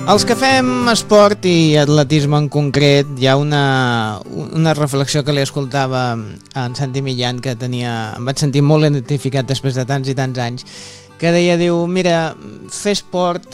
Els que fem esport i atletisme en concret, hi ha una reflexió que li escoltava a en Santi Millán que em vaig sentir molt identificat després de tants i tants anys, que deia, mira, fer esport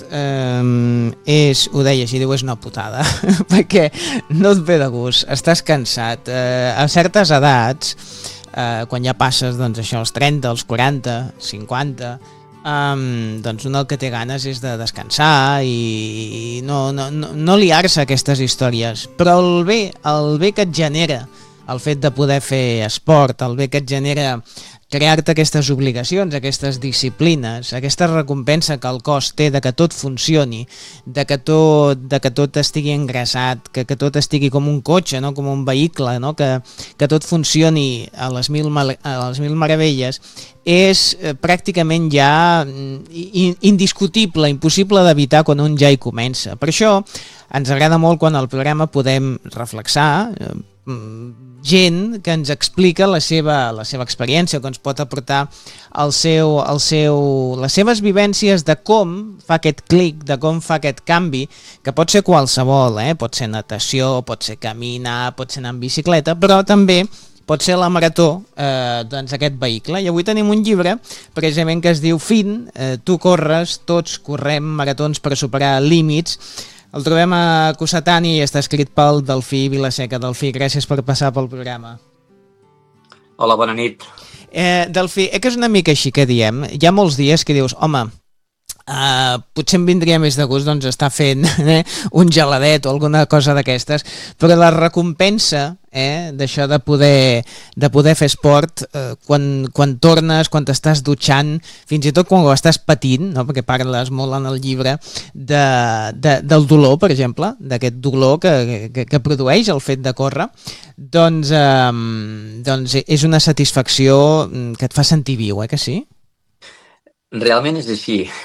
ho deia així, és una putada, perquè no et ve de gust, estàs cansat, a certes edats, quan ja passes doncs això, els 30, els 40, 50, doncs un el que té ganes és de descansar i no liar-se aquestes històries, però el bé que et genera el fet de poder fer esport, el bé que et genera crear-te aquestes obligacions, aquestes disciplines, aquesta recompensa que el cos té de que tot funcioni, de que tot estigui engrasat, que tot estigui com un cotxe, no? Com un vehicle, no? Que tot funcioni a les mil meravelles, és pràcticament ja indiscutible, impossible d'evitar quan un ja hi comença. Per això ens agrada molt quan al programa podem reflexar gent que ens explica la seva experiència, que ens pot aportar les seves vivències de com fa aquest clic, de com fa aquest canvi, que pot ser qualsevol, pot ser natació, pot ser caminar, pot ser anar en bicicleta, però també pot ser la marató, doncs aquest vehicle. I avui tenim un llibre precisament que es diu Fin, tu corres, tots correm maratons per superar límits. El trobem a Cossetani i està escrit pel Delfí Vilaseca. Delfí, gràcies per passar pel programa. Hola, bona nit. Delfí, que és una mica així que diem. Hi ha molts dies que dius, home, potser em vindria més de gust doncs, estar fent un geladet o alguna cosa d'aquestes, però la recompensa d'això de poder fer esport quan tornes, quan t'estàs dutxant, fins i tot quan ho estàs patint, no? Perquè parles molt en el llibre del dolor, per exemple, d'aquest dolor que produeix el fet de córrer, doncs és una satisfacció que et fa sentir viu, que sí? Realment és així.